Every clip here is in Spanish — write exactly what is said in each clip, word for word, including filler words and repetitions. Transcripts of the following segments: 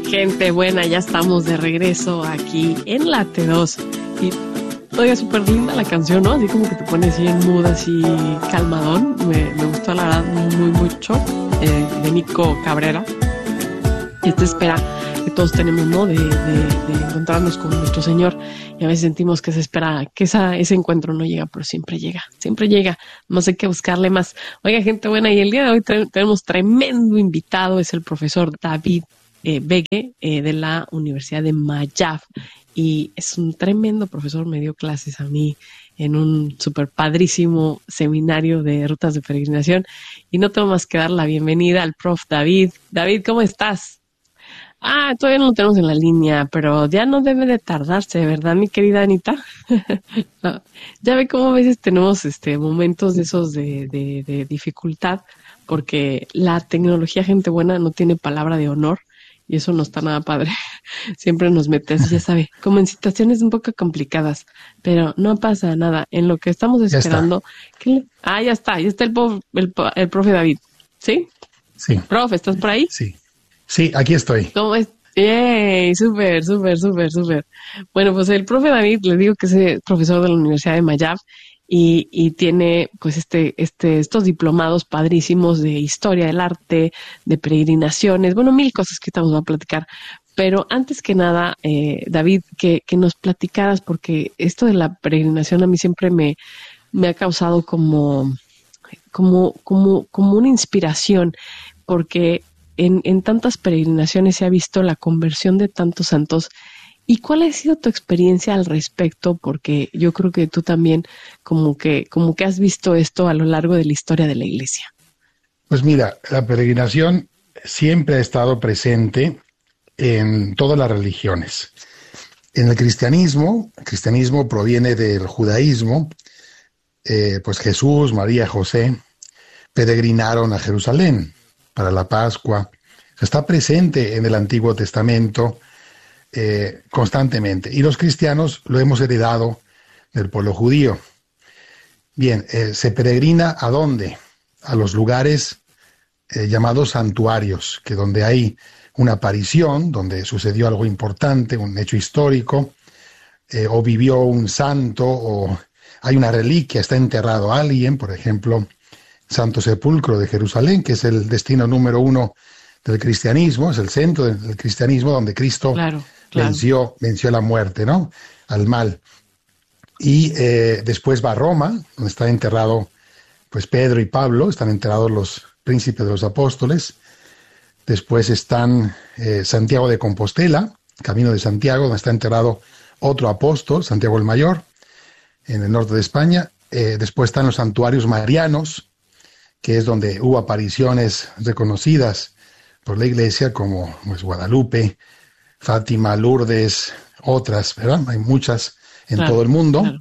Gente buena, ya estamos de regreso aquí en la T dos. Y todavía súper linda la canción, ¿no? Así como que te pone así en mood, así calmadón. Me, me gustó la verdad muy mucho, eh, de Nico Cabrera. Y esta espera que todos tenemos, ¿no? De, de, de encontrarnos con nuestro Señor. Y a veces sentimos que se espera, que esa, ese encuentro no llega, pero siempre llega, siempre llega. No sé qué buscarle más. Oiga, gente buena, y el día de hoy tre- tenemos tremendo invitado, es el profesor David eh, Begue, eh, de la Universidad de Mayab. Y es un tremendo profesor, me dio clases a mí en un súper padrísimo seminario de rutas de peregrinación. Y no tengo más que dar la bienvenida al prof David. David, ¿cómo estás? Ah, todavía no lo tenemos en la línea, pero ya no debe de tardarse, ¿verdad, mi querida Anita? No. Ya ve cómo a veces tenemos este momentos de esos de, de, de dificultad, porque la tecnología, gente buena, no tiene palabra de honor, y eso no está nada padre. Siempre nos mete así, ya sabe, como en situaciones un poco complicadas, pero no pasa nada. En lo que estamos esperando... ¿qué le... Ah, ya está, ya está el, po- el, po- el profe David, ¿sí? Sí. Profe, ¿estás por ahí? Sí. Sí, aquí estoy. ¿Cómo es? ¡Yay! Súper, súper, súper, súper. Bueno, pues el profe David, le digo que es eh, profesor de la Universidad de Mayab y, y tiene pues este, este, estos diplomados padrísimos de historia del arte, de peregrinaciones, bueno, mil cosas que estamos a platicar. Pero antes que nada, eh, David, que, que nos platicaras, porque esto de la peregrinación a mí siempre me, me ha causado como, como, como, como una inspiración, porque En, en tantas peregrinaciones se ha visto la conversión de tantos santos. ¿Y cuál ha sido tu experiencia al respecto? Porque yo creo que tú también como que, como que has visto esto a lo largo de la historia de la Iglesia. Pues mira, la peregrinación siempre ha estado presente en todas las religiones. En el cristianismo, el cristianismo proviene del judaísmo, eh, pues Jesús, María, José peregrinaron a Jerusalén para la Pascua. Está presente en el Antiguo Testamento eh, constantemente. Y los cristianos lo hemos heredado del pueblo judío. Bien, eh, ¿se peregrina a dónde? A los lugares eh, llamados santuarios, que donde hay una aparición, donde sucedió algo importante, un hecho histórico, eh, o vivió un santo, o hay una reliquia, está enterrado alguien, por ejemplo, Santo Sepulcro de Jerusalén, que es el destino número uno del cristianismo, es el centro del cristianismo donde Cristo claro, claro. venció, venció la muerte, ¿no? Al mal. Y eh, después va a Roma, donde está enterrado pues Pedro y Pablo, están enterrados los príncipes de los apóstoles. Después están eh, Santiago de Compostela, Camino de Santiago, donde está enterrado otro apóstol, Santiago el Mayor, en el norte de España. Eh, después están los santuarios marianos, que es donde hubo apariciones reconocidas por la Iglesia, como pues, Guadalupe, Fátima, Lourdes, otras, ¿verdad? Hay muchas en claro, todo el mundo. Claro.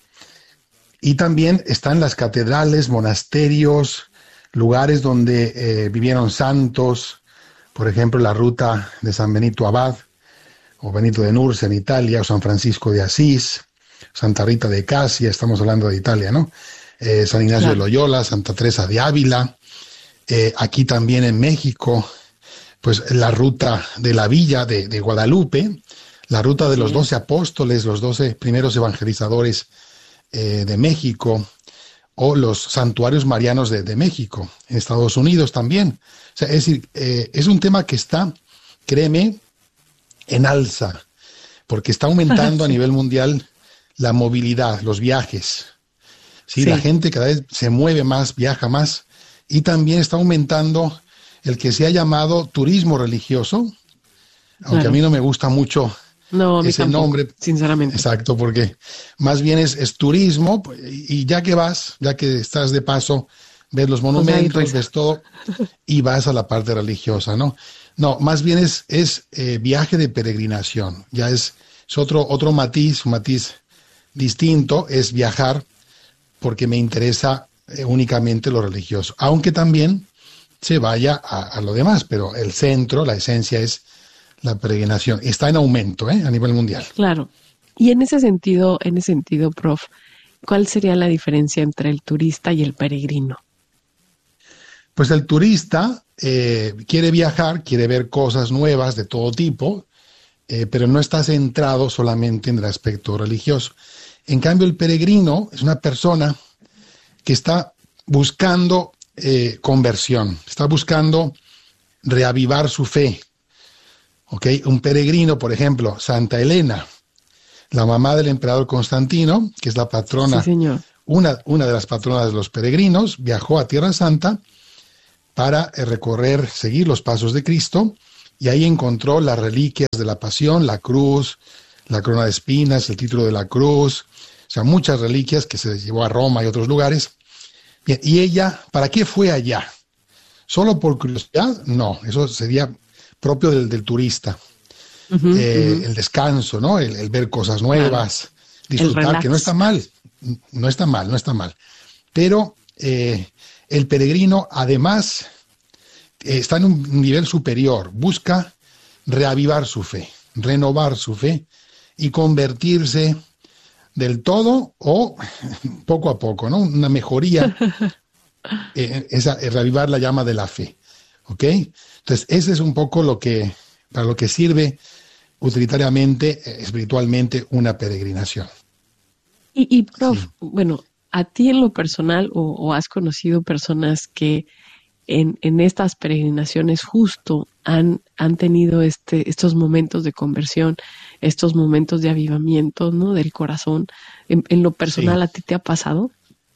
Y también están las catedrales, monasterios, lugares donde eh, vivieron santos, por ejemplo, la ruta de San Benito Abad, o Benito de Nursia en Italia, o San Francisco de Asís, Santa Rita de Casia, estamos hablando de Italia, ¿no? Eh, San Ignacio claro. de Loyola, Santa Teresa de Ávila, eh, aquí también en México, pues la ruta de la Villa de, de Guadalupe, la ruta de sí. los doce apóstoles, los doce primeros evangelizadores eh, de México, o los santuarios marianos de, de México, en Estados Unidos también. O sea, es decir, eh, es un tema que está, créeme, en alza, porque está aumentando sí. a nivel mundial la movilidad, los viajes. ¿sí? Sí. La gente cada vez se mueve más, viaja más, y también está aumentando el que se ha llamado turismo religioso, aunque claro. a mí no me gusta mucho no, ese tampoco, nombre. Sinceramente. Exacto, porque más bien es, es turismo, y ya que vas, ya que estás de paso, ves los monumentos, pues ves todo, y vas a la parte religiosa, ¿no? No, más bien es, es eh, viaje de peregrinación, ya es, es otro, otro matiz, un matiz distinto, es viajar porque me interesa eh, únicamente lo religioso, aunque también se vaya a, a lo demás, pero el centro, la esencia es la peregrinación. Está en aumento ¿eh? a nivel mundial. Claro. Y en ese sentido, en ese sentido, prof, ¿cuál sería la diferencia entre el turista y el peregrino? Pues el turista eh, quiere viajar, quiere ver cosas nuevas de todo tipo, eh, pero no está centrado solamente en el aspecto religioso. En cambio, el peregrino es una persona que está buscando eh, conversión, está buscando reavivar su fe. ¿Okay? Un peregrino, por ejemplo, Santa Elena, la mamá del emperador Constantino, que es la patrona, sí, señor. Una, una de las patronas de los peregrinos, viajó a Tierra Santa para eh, recorrer, seguir los pasos de Cristo, y ahí encontró las reliquias de la pasión, la cruz, la corona de espinas, el título de la cruz, o sea, muchas reliquias que se llevó a Roma y otros lugares. Bien, y ella, ¿para qué fue allá? ¿Solo por curiosidad? No, eso sería propio del, del turista. Uh-huh, eh, uh-huh. El descanso, ¿no? El, el ver cosas nuevas, claro. Disfrutar, que no está mal, no está mal, no está mal. Pero eh, el peregrino, además, eh, está en un nivel superior, busca reavivar su fe, renovar su fe y convertirse del todo o poco a poco, ¿no? Una mejoría, eh, esa, eh, reavivar la llama de la fe, ¿ok? Entonces, ese es un poco lo que, para lo que sirve utilitariamente, eh, espiritualmente, una peregrinación. Y, y prof, sí. Bueno, a ti en lo personal, o, o has conocido personas que en, en estas peregrinaciones justo han, han tenido este, estos momentos de conversión, estos momentos de avivamiento, ¿no? Del corazón. En, en lo personal, sí. ¿A ti te ha pasado?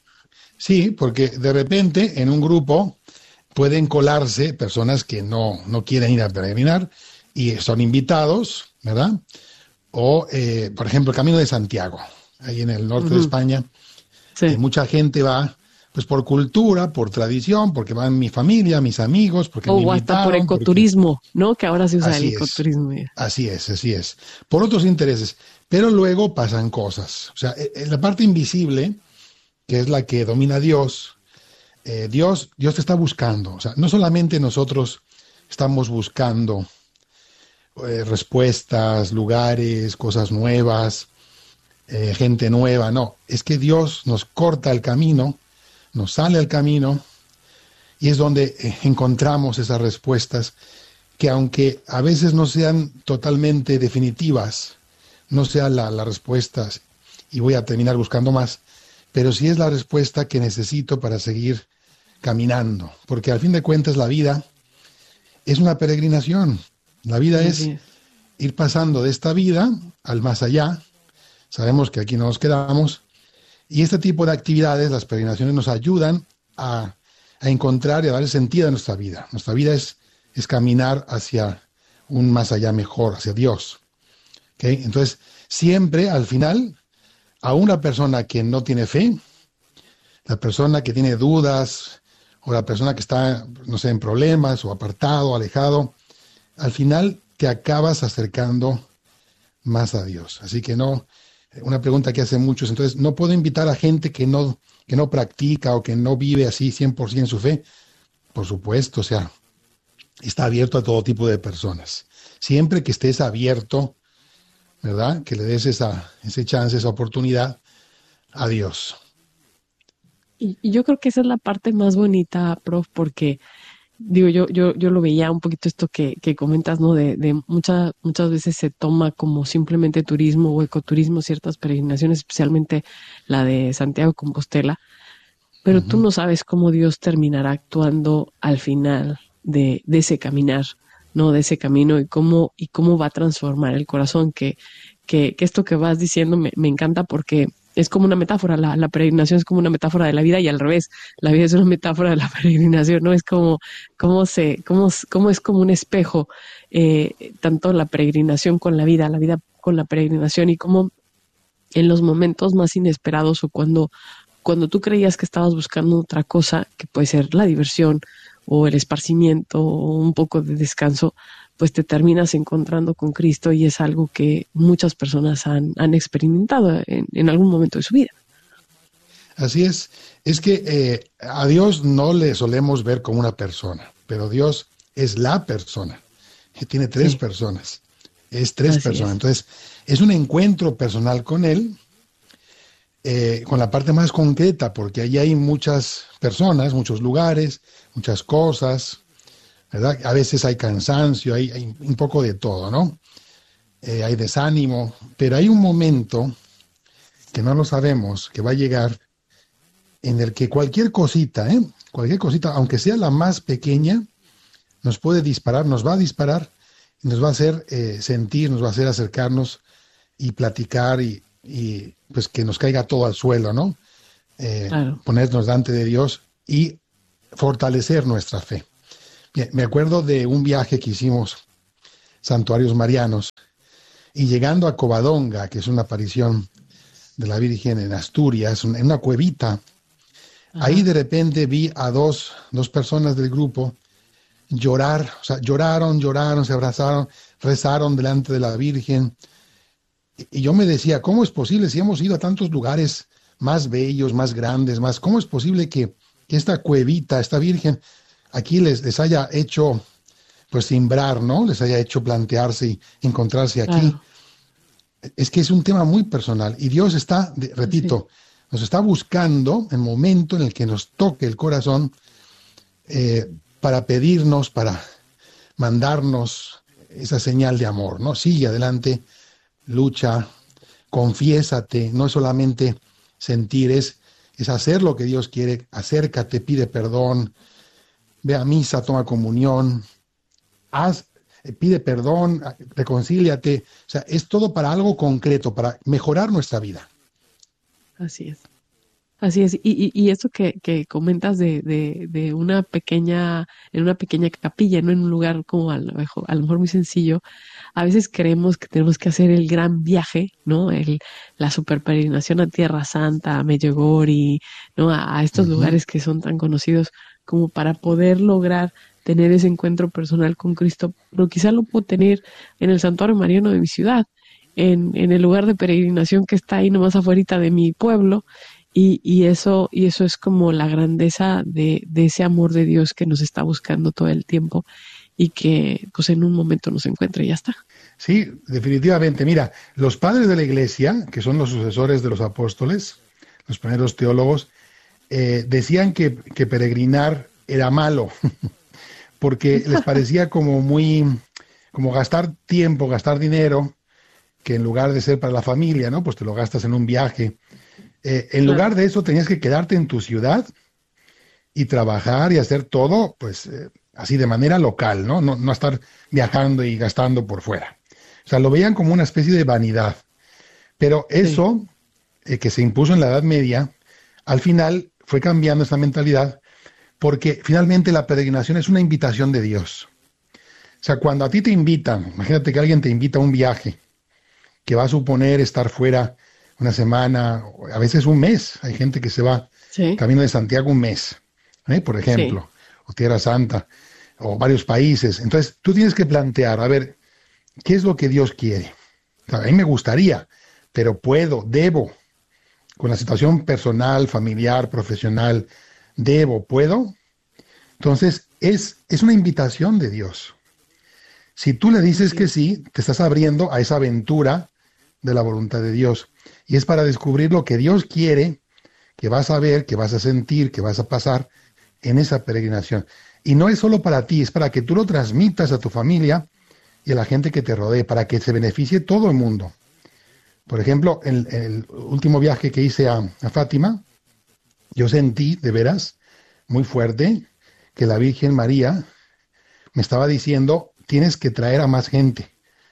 Sí, porque de repente en un grupo pueden colarse personas que no, no quieren ir a peregrinar y son invitados, ¿verdad? O, eh, por ejemplo, el Camino de Santiago, ahí en el norte uh-huh. de España, sí. eh, mucha gente va pues por cultura, por tradición, porque van mi familia, mis amigos, porque o me invitaron. O hasta por ecoturismo, porque... ¿no? Que ahora se usa así el ecoturismo. Es, así es, así es. Por otros intereses. Pero luego pasan cosas. O sea, en la parte invisible, que es la que domina Dios, eh, Dios, Dios te está buscando. O sea, no solamente nosotros estamos buscando eh, respuestas, lugares, cosas nuevas, eh, gente nueva, no. Es que Dios nos corta el camino, nos sale al camino y es donde eh, encontramos esas respuestas que, aunque a veces no sean totalmente definitivas, no sean las la respuestas y voy a terminar buscando más, pero sí es la respuesta que necesito para seguir caminando, porque al fin de cuentas la vida es una peregrinación. La vida es ir pasando de esta vida al más allá. Sabemos que aquí no nos quedamos. Y este tipo de actividades, las peregrinaciones, nos ayudan a, a encontrar y a dar sentido a nuestra vida. Nuestra vida es, es caminar hacia un más allá mejor, hacia Dios. ¿Okay? Entonces, siempre, al final, a una persona que no tiene fe, la persona que tiene dudas, o la persona que está, no sé, en problemas, o apartado, alejado, al final te acabas acercando más a Dios. Así que no... Una pregunta que hacen muchos, entonces, ¿no puedo invitar a gente que no, que no practica o que no vive así cien por ciento su fe? Por supuesto, o sea, está abierto a todo tipo de personas. Siempre que estés abierto, ¿verdad? Que le des esa, ese chance, esa oportunidad a Dios. Y, y yo creo que esa es la parte más bonita, prof, porque... Digo, yo, yo, yo lo veía un poquito esto que, que comentas, ¿no? De, de muchas, muchas veces se toma como simplemente turismo o ecoturismo ciertas peregrinaciones, especialmente la de Santiago de Compostela, pero uh-huh. tú no sabes cómo Dios terminará actuando al final de, de ese caminar, ¿no? De ese camino y cómo, y cómo va a transformar el corazón, que, que, que esto que vas diciendo me, me encanta porque es como una metáfora, la, la peregrinación es como una metáfora de la vida y al revés, la vida es una metáfora de la peregrinación, ¿no? Es como, cómo se, cómo, cómo es como un espejo, eh, tanto la peregrinación con la vida, la vida con la peregrinación y cómo en los momentos más inesperados o cuando, cuando tú creías que estabas buscando otra cosa, que puede ser la diversión o el esparcimiento o un poco de descanso, pues te terminas encontrando con Cristo y es algo que muchas personas han, han experimentado en, en algún momento de su vida. Así es. Es que eh, a Dios no le solemos ver como una persona, pero Dios es la persona. Tiene tres sí. personas. Es tres Así personas. Es. Entonces, es un encuentro personal con Él, eh, con la parte más concreta, porque allí hay muchas personas, muchos lugares, muchas cosas, ¿verdad? A veces hay cansancio, hay, hay un poco de todo, ¿no? eh, hay desánimo, pero hay un momento que no lo sabemos, que va a llegar, en el que cualquier cosita, ¿eh? cualquier cosita, aunque sea la más pequeña, nos puede disparar, nos va a disparar, y nos va a hacer eh, sentir, nos va a hacer acercarnos y platicar y, y pues que nos caiga todo al suelo, ¿no? Eh, Claro. Ponernos delante de Dios y fortalecer nuestra fe. Bien, me acuerdo de un viaje que hicimos, Santuarios Marianos, y llegando a Covadonga, que es una aparición de la Virgen en Asturias, en una cuevita, Ajá. ahí de repente vi a dos, dos personas del grupo llorar, o sea, lloraron, lloraron, se abrazaron, rezaron delante de la Virgen. Y yo me decía, ¿cómo es posible si hemos ido a tantos lugares más bellos, más grandes, más, ¿cómo es posible que, que esta cuevita, esta Virgen, aquí les, les haya hecho, pues, simbrar, ¿no? Les haya hecho plantearse y encontrarse aquí. Claro. Es que es un tema muy personal y Dios está, de- repito, Sí. nos está buscando el momento en el que nos toque el corazón eh, para pedirnos, para mandarnos esa señal de amor, ¿no? Sigue adelante, lucha, confiésate, no es solamente sentir, es, es hacer lo que Dios quiere, acércate, pide perdón, ve a misa, toma comunión, haz, eh, pide perdón, a- reconcíliate, o sea, es todo para algo concreto, para mejorar nuestra vida. Así es. Así es, y, y, y eso que, que comentas de, de, de una pequeña, en una pequeña capilla, no en un lugar como a lo mejor, a lo mejor muy sencillo, a veces creemos que tenemos que hacer el gran viaje, ¿no? El, la super peregrinación a Tierra Santa, a Medjugorje, ¿no? A, a estos Ujú. lugares que son tan conocidos como para poder lograr tener ese encuentro personal con Cristo, pero quizá lo puedo tener en el santuario mariano de mi ciudad, en, en el lugar de peregrinación que está ahí nomás afuera de mi pueblo, y, y eso, y eso es como la grandeza de, de ese amor de Dios que nos está buscando todo el tiempo y que pues en un momento nos encuentra y ya está. Sí, definitivamente. Mira, los padres de la iglesia, que son los sucesores de los apóstoles, los primeros teólogos, eh, decían que, que peregrinar era malo, porque les parecía como muy, como gastar tiempo, gastar dinero, que en lugar de ser para la familia, ¿no? Pues te lo gastas en un viaje. Eh, en Claro. lugar de eso, tenías que quedarte en tu ciudad y trabajar y hacer todo, pues, eh, así de manera local, ¿no? ¿no? No estar viajando y gastando por fuera. O sea, lo veían como una especie de vanidad. Pero Sí, eso, eh, que se impuso en la Edad Media, al final fue cambiando esta mentalidad porque finalmente la peregrinación es una invitación de Dios. O sea, cuando a ti te invitan, imagínate que alguien te invita a un viaje que va a suponer estar fuera una semana, o a veces un mes. Hay gente que se va sí, camino de Santiago un mes, ¿eh? Por sí, ejemplo, o Tierra Santa, o varios países. Entonces, tú tienes que plantear, a ver, ¿qué es lo que Dios quiere? O sea, a mí me gustaría, pero puedo, debo, con la situación personal, familiar, profesional, debo, puedo. Entonces, es, es una invitación de Dios. Si tú le dices así que es. sí, te estás abriendo a esa aventura de la voluntad de Dios. Y es para descubrir lo que Dios quiere, que vas a ver, que vas a sentir, que vas a pasar en esa peregrinación. Y no es solo para ti, es para que tú lo transmitas a tu familia y a la gente que te rodee, para que se beneficie todo el mundo. Por ejemplo, en el, el último viaje que hice a, a Fátima, yo sentí de veras muy fuerte que la Virgen María me estaba diciendo, tienes que traer a más gente.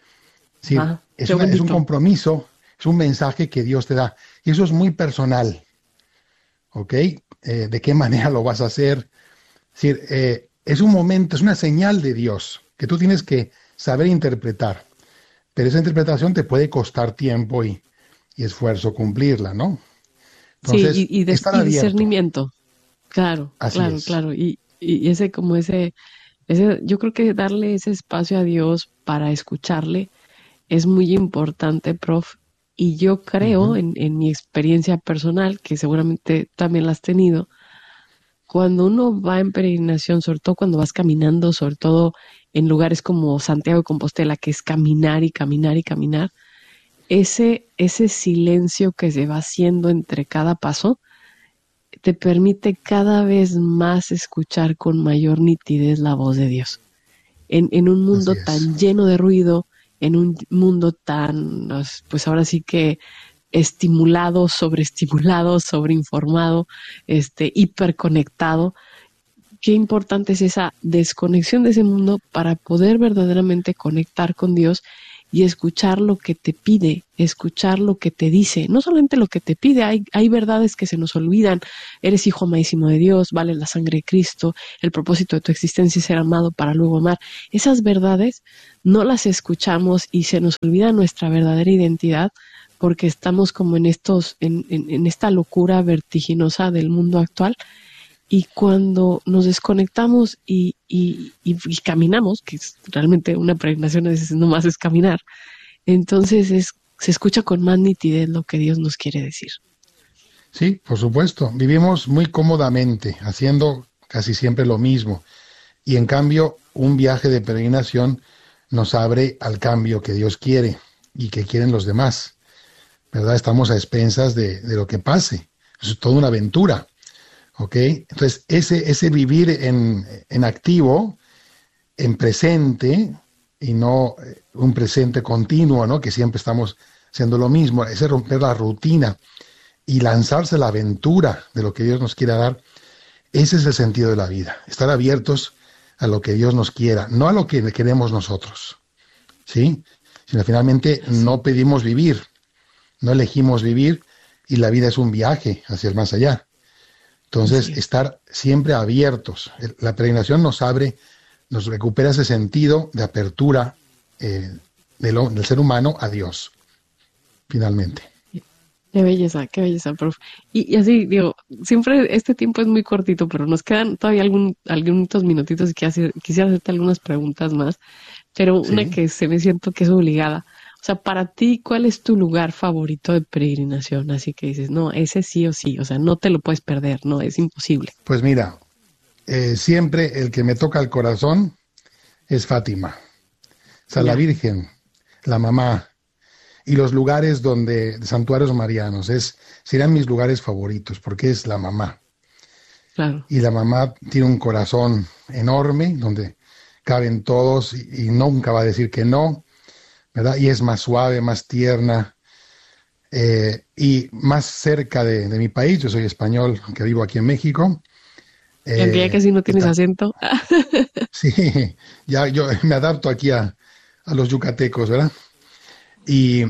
Es decir, Ajá, es, qué una, es un bonito. compromiso, es un mensaje que Dios te da. Y eso es muy personal, ¿ok? Eh, ¿De qué manera lo vas a hacer? Es decir, eh, es un momento, es una señal de Dios que tú tienes que saber interpretar. Pero esa interpretación te puede costar tiempo y, y esfuerzo cumplirla, ¿no? Sí, Entonces, y, y, des- estar y abierto, discernimiento. Claro, así claro, es. claro. Y, y ese como ese, ese, yo creo que darle ese espacio a Dios para escucharle es muy importante, prof. Y yo creo, Ujú. en, en mi experiencia personal, que seguramente también la has tenido, cuando uno va en peregrinación, sobre todo cuando vas caminando, sobre todo en lugares como Santiago de Compostela, que es caminar y caminar y caminar, ese, ese silencio que se va haciendo entre cada paso te permite cada vez más escuchar con mayor nitidez la voz de Dios. En, en un Así mundo es. tan lleno de ruido, en un mundo tan, pues ahora sí que estimulado, sobreestimulado, sobreinformado, este, hiperconectado. Qué importante es esa desconexión de ese mundo para poder verdaderamente conectar con Dios y escuchar lo que te pide, escuchar lo que te dice, no solamente lo que te pide, hay, hay verdades que se nos olvidan, eres hijo amadísimo de Dios, vale la sangre de Cristo, el propósito de tu existencia es ser amado para luego amar. Esas verdades no las escuchamos y se nos olvida nuestra verdadera identidad porque estamos como en estos, en, en, en esta locura vertiginosa del mundo actual. Y cuando nos desconectamos y, y, y, y caminamos, que es realmente una peregrinación a veces nomás es caminar, entonces es, se escucha con más nitidez lo que Dios nos quiere decir. Sí, por supuesto. Vivimos muy cómodamente, haciendo casi siempre lo mismo. Y en cambio, un viaje de peregrinación nos abre al cambio que Dios quiere y que quieren los demás. ¿Verdad? Estamos a expensas de, de lo que pase. Es toda una aventura. ¿Ok? Entonces, ese, ese vivir en, en activo, en presente, y no un presente continuo, ¿no? Que siempre estamos haciendo lo mismo, ese romper la rutina y lanzarse a la aventura de lo que Dios nos quiera dar, ese es el sentido de la vida, estar abiertos a lo que Dios nos quiera, no a lo que queremos nosotros, ¿sí? Sino finalmente no pedimos vivir, no elegimos vivir, y la vida es un viaje hacia el más allá. Entonces, sí, estar siempre abiertos. La peregrinación nos abre, nos recupera ese sentido de apertura eh, del, del ser humano a Dios, finalmente. Qué belleza, qué belleza, profe. Y, y así, digo, siempre este tiempo es muy cortito, pero nos quedan todavía algún, algunos minutitos y quisiera, quisiera hacerte algunas preguntas más, pero sí, una que se me siento que es obligada. O sea, para ti, ¿cuál es tu lugar favorito de peregrinación? Así que dices, no, ese sí o sí, o sea, no te lo puedes perder, no, es imposible. Pues mira, eh, siempre el que me toca el corazón es Fátima. O sea, ya, la Virgen, la mamá, y los lugares donde, santuarios marianos, es, serán mis lugares favoritos, porque es la mamá. Claro. Y la mamá tiene un corazón enorme, donde caben todos, y, y nunca va a decir que no, ¿verdad? Y es más suave, más tierna, eh, y más cerca de, de mi país. Yo soy español, aunque vivo aquí en México. Eh, el día que sí no tienes está, acento. Sí, ya yo me adapto aquí a, a los yucatecos, ¿verdad? Y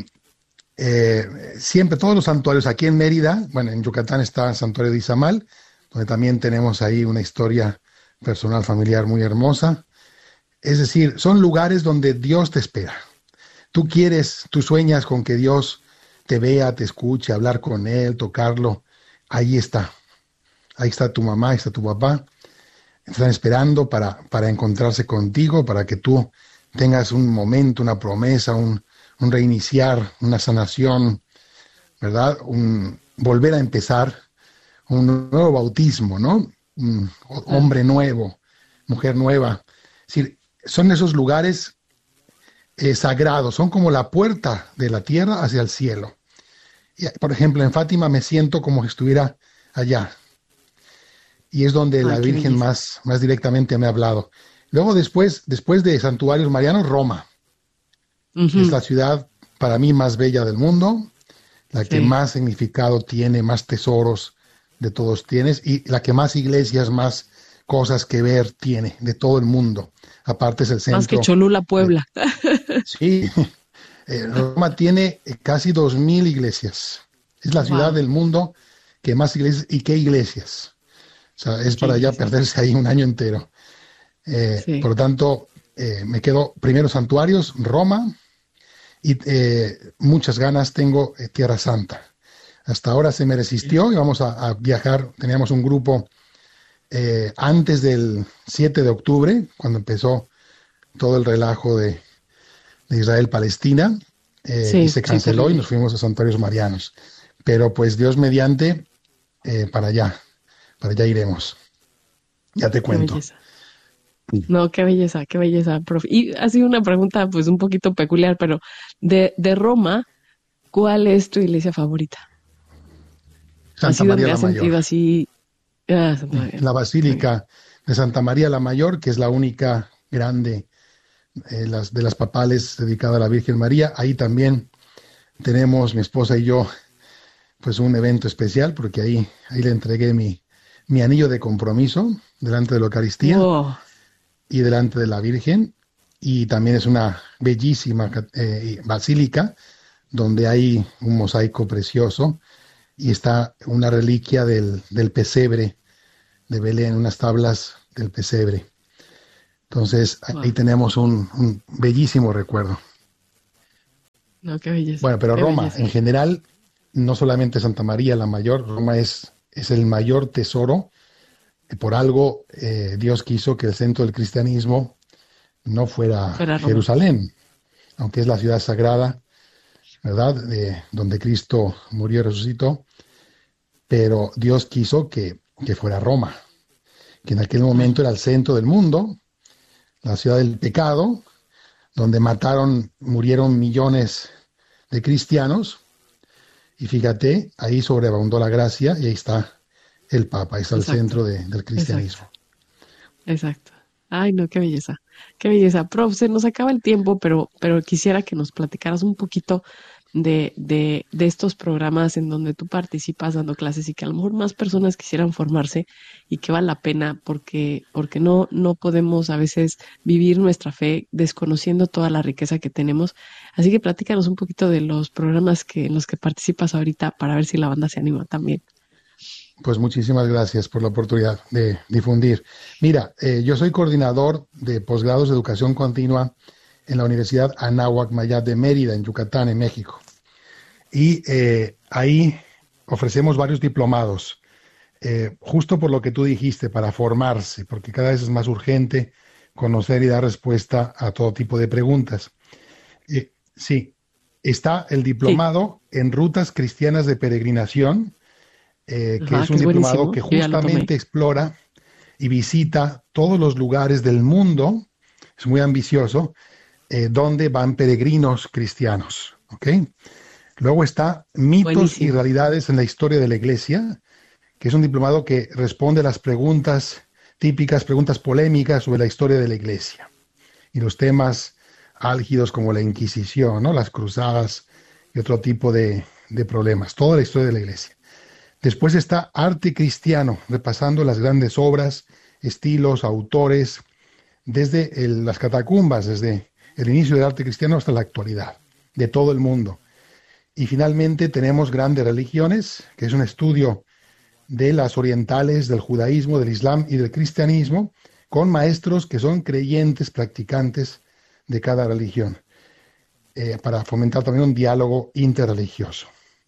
eh, siempre todos los santuarios aquí en Mérida, bueno, en Yucatán está el santuario de Izamal, donde también tenemos ahí una historia personal, familiar muy hermosa. Es decir, son lugares donde Dios te espera. Tú quieres, tú sueñas con que Dios te vea, te escuche, hablar con Él, tocarlo. Ahí está. Ahí está tu mamá, ahí está tu papá. Están esperando para, para encontrarse contigo, para que tú tengas un momento, una promesa, un, un reiniciar, una sanación, ¿verdad? Un volver a empezar, un nuevo bautismo, ¿no? Un hombre nuevo, mujer nueva. Es decir, son esos lugares Eh, sagrados, son como la puerta de la tierra hacia el cielo. Y, por ejemplo, en Fátima me siento como si estuviera allá. Y es donde Ay, la Virgen más, más directamente me ha hablado. Luego, después, después de santuarios marianos, Roma. Uh-huh. Es la ciudad para mí más bella del mundo, la sí. que más significado tiene, más tesoros de todos tienes, y la que más iglesias, más cosas que ver tiene de todo el mundo. Aparte es el centro. Más que Cholula, Puebla. Eh, sí, eh, Roma tiene casi dos mil iglesias. Es la ciudad wow. del mundo que más iglesias, ¿y qué iglesias? O sea, es para sí, ya sí. perderse ahí un año entero. Eh, sí. Por lo tanto, eh, me quedo primero santuarios, Roma, y eh, muchas ganas tengo eh, Tierra Santa. Hasta ahora se me resistió, íbamos a, a viajar, teníamos un grupo Eh, antes del siete de octubre, cuando empezó todo el relajo de, de Israel-Palestina, eh, sí, y se canceló sí, y nos fuimos a santuarios marianos. Pero pues Dios mediante, eh, para allá, para allá iremos. Ya te cuento. Qué belleza. No, qué belleza, qué belleza, profe. Y ha sido una pregunta pues un poquito peculiar, pero de, de Roma, ¿cuál es tu iglesia favorita? Santa ¿Así María donde la has Mayor. sentido así? Ah, la Basílica de Santa María la Mayor, que es la única grande eh, las, de las papales dedicada a la Virgen María. Ahí también tenemos, mi esposa y yo, pues un evento especial, porque ahí, ahí le entregué mi, mi anillo de compromiso delante de la Eucaristía Oh, y delante de la Virgen. Y también es una bellísima eh, basílica donde hay un mosaico precioso y está una reliquia del, del pesebre de Belén, unas tablas del pesebre. Entonces, wow. ahí tenemos un, un bellísimo recuerdo. No, qué belleza. Bueno, pero qué Roma, belleza. en general, no solamente Santa María la Mayor, Roma es, es el mayor tesoro. Por algo, eh, Dios quiso que el centro del cristianismo no fuera Fuera Roma. Jerusalén, aunque es la ciudad sagrada, ¿verdad? De, donde Cristo murió y resucitó, pero Dios quiso que, que fuera Roma, que en aquel momento era el centro del mundo, la ciudad del pecado, donde mataron, murieron millones de cristianos, y fíjate, ahí sobreabundó la gracia, y ahí está el Papa, ahí está el Exacto. centro de, del cristianismo. Exacto. Ay, no, qué belleza. Qué belleza. Prof, se nos acaba el tiempo, pero, pero quisiera que nos platicaras un poquito de, de, de estos programas en donde tú participas dando clases y que a lo mejor más personas quisieran formarse y que vale la pena porque, porque no, no podemos a veces vivir nuestra fe desconociendo toda la riqueza que tenemos. Así que platícanos un poquito de los programas que, en los que participas ahorita para ver si la banda se anima también. Pues muchísimas gracias por la oportunidad de difundir. Mira, eh, yo soy coordinador de posgrados de educación continua en la Universidad Anáhuac Mayab de Mérida, en Yucatán, en México. Y eh, ahí ofrecemos varios diplomados, eh, justo por lo que tú dijiste, para formarse, porque cada vez es más urgente conocer y dar respuesta a todo tipo de preguntas. Eh, sí, está el diplomado sí. en rutas cristianas de peregrinación, Eh, que Ajá, es un que es diplomado que buenísimo. justamente explora y visita todos los lugares del mundo, es muy ambicioso, eh, donde van peregrinos cristianos. ¿Okay? Luego está Mitos buenísimo. y Realidades en la Historia de la Iglesia, que es un diplomado que responde a las preguntas típicas, preguntas polémicas sobre la historia de la Iglesia y los temas álgidos como la Inquisición, ¿no? Las cruzadas y otro tipo de, de problemas, toda la historia de la Iglesia. Después está Arte Cristiano, repasando las grandes obras, estilos, autores, desde el, las catacumbas, desde el inicio del arte cristiano hasta la actualidad, de todo el mundo. Y finalmente tenemos Grandes Religiones, que es un estudio de las orientales, del judaísmo, del islam y del cristianismo, con maestros que son creyentes, practicantes de cada religión, eh, para fomentar también un diálogo interreligioso.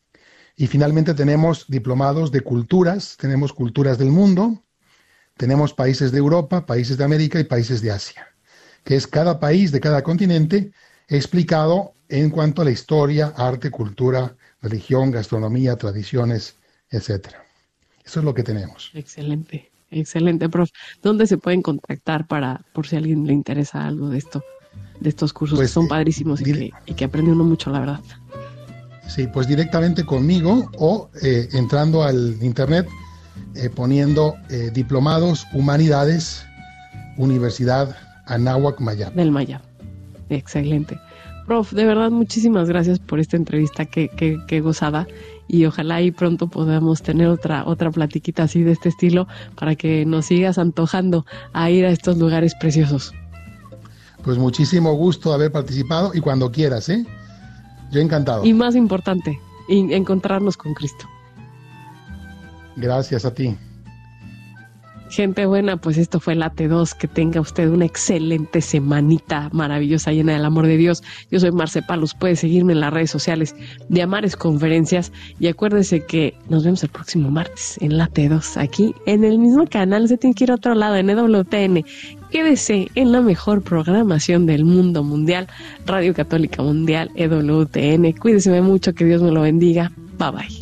Y finalmente tenemos diplomados de culturas, tenemos culturas del mundo, tenemos países de Europa, países de América y países de Asia, que es cada país de cada continente explicado en cuanto a la historia, arte, cultura, religión, gastronomía, tradiciones, etcétera. Eso es lo que tenemos. Excelente, excelente, prof. ¿Dónde se pueden contactar para, por si a alguien le interesa algo de esto, de estos cursos pues, que son padrísimos y que, y que aprende uno mucho, la verdad? Sí, pues directamente conmigo o eh, entrando al internet, eh, poniendo eh, Diplomados Humanidades, Universidad Anáhuac Mayab. Del Mayab. Excelente. Prof, de verdad, muchísimas gracias por esta entrevista, que, que, que gozada, y ojalá y pronto podamos tener otra, otra platiquita así de este estilo para que nos sigas antojando a ir a estos lugares preciosos. Pues muchísimo gusto haber participado y cuando quieras, ¿eh? Yo encantado. Y más importante, encontrarnos con Cristo. Gracias a ti. Gente buena, pues esto fue Late dos. Que tenga usted una excelente semanita maravillosa, llena del amor de Dios. Yo soy Marce Palos. Puede seguirme en las redes sociales de Amares Conferencias. Y acuérdese que nos vemos el próximo martes en Late dos, aquí en el mismo canal. Se tiene que ir a otro lado, en E W T N. Quédese en la mejor programación del mundo mundial, Radio Católica Mundial, E W T N. Cuídese mucho, que Dios me lo bendiga. Bye bye.